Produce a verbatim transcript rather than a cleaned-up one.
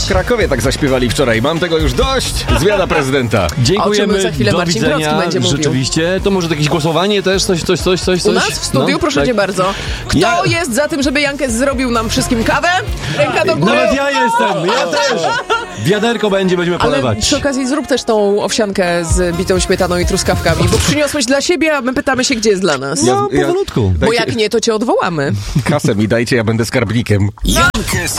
W Krakowie tak zaśpiewali wczoraj. Mam tego już dość. Zmiana prezydenta. Dziękujemy, o czym za chwilę do Marcin widzenia. Grodzki będzie mówił. Rzeczywiście, to może jakieś głosowanie też, coś, coś, coś, coś, coś. U nas w studiu, No, proszę tak. cię bardzo. Kto Ja- jest za tym, żeby Jankes zrobił nam wszystkim kawę? Ręka do góry. Nawet ja jestem, ja też. Wiaderko będzie, będziemy Ale polewać. przy okazji zrób też tą owsiankę z bitą śmietaną i truskawkami, bo przyniosłeś dla siebie, a my pytamy się, gdzie jest dla nas. No, powolutku. Bo jak nie, to cię odwołamy. Kasę mi dajcie, ja będę skarbnikiem. Jankes